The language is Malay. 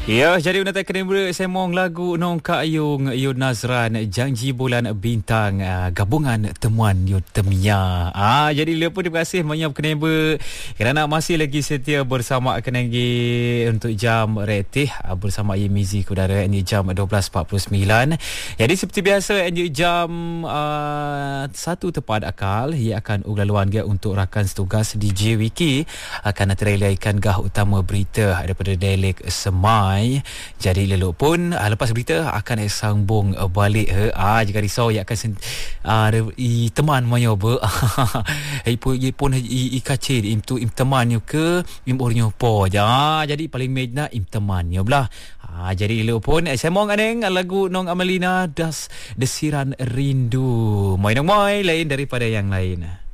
Ya, jadi nak kena semong lagu nong Kak Ayung Yud Nazran Janji Bulan Bintang gabungan temuan Yud Temia. Jadi lepas terima kasih banyak kenapa kerana masih lagi setia bersama kenangi untuk jam retih bersama Yemizi Kudara ini jam 12.49. Jadi seperti biasa ini jam 1 tepat akal ia akan uglaluan dia untuk rakan setugas DJ Wiki akan terrelaikan gah utama berita daripada Dialek Semai. Jadi leluk pun lepas berita akan sambung balik jika risau ia akan teman manyo be pun kacir itu teman yo ke ornyo po jadi paling medna teman yo belah. Jadi leluk pun semong aneng lagu nong Amelina Das Desiran Rindu. Moi lain daripada yang lain.